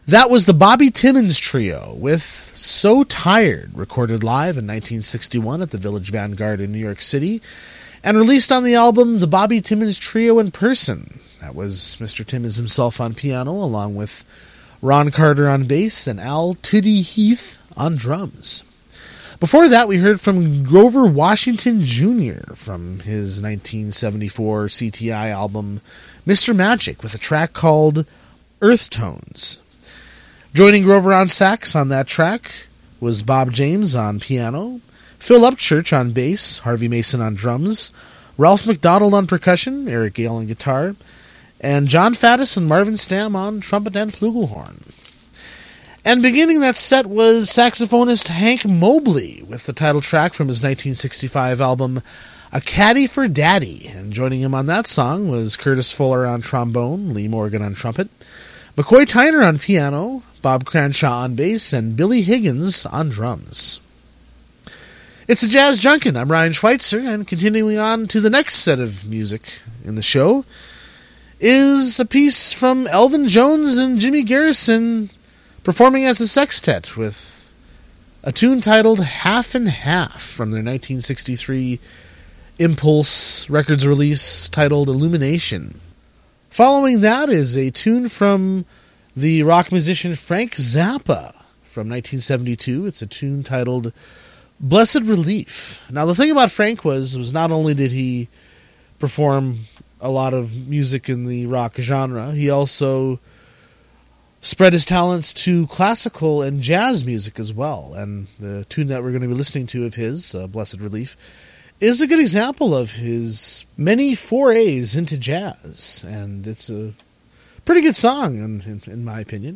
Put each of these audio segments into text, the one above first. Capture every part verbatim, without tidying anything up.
That was the Bobby Timmons Trio with So Tired, recorded live in nineteen sixty-one at the Village Vanguard in New York City, and released on the album The Bobby Timmons Trio in Person. That was Mister Timmons himself on piano, along with Ron Carter on bass and Al Tuddy Heath on drums. Before that, we heard from Grover Washington Junior from his nineteen seventy-four C T I album Mister Magic with a track called Earth Tones. Joining Grover on sax on that track was Bob James on piano, Phil Upchurch on bass, Harvey Mason on drums, Ralph McDonald on percussion, Eric Gale on guitar, and John Faddis and Marvin Stamm on trumpet and flugelhorn. And beginning that set was saxophonist Hank Mobley with the title track from his nineteen sixty-five album A Caddy for Daddy. And joining him on that song was Curtis Fuller on trombone, Lee Morgan on trumpet, McCoy Tyner on piano, Bob Cranshaw on bass, and Billy Higgins on drums. It's a Jazz Junkin'. I'm Ryan Schweitzer, and continuing on to the next set of music in the show is a piece from Elvin Jones and Jimmy Garrison performing as a sextet with a tune titled Half and Half from their nineteen sixty-three Impulse Records release titled Illumination. Following that is a tune from the rock musician Frank Zappa from nineteen seventy-two. It's a tune titled Blessed Relief. Now, the thing about Frank was, was not only did he perform a lot of music in the rock genre, he also spread his talents to classical and jazz music as well. And the tune that we're going to be listening to of his, uh, Blessed Relief, is a good example of his many forays into jazz. And it's a pretty good song, in, in, in my opinion.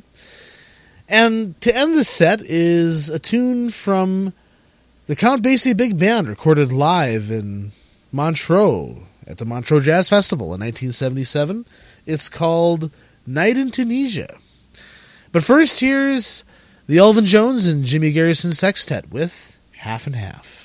And to end the set is a tune from the Count Basie Big Band, recorded live in Montreux at the Montreux Jazz Festival in nineteen seventy-seven. It's called Night in Tunisia. But first, here's the Elvin Jones and Jimmy Garrison Sextet with Half and Half.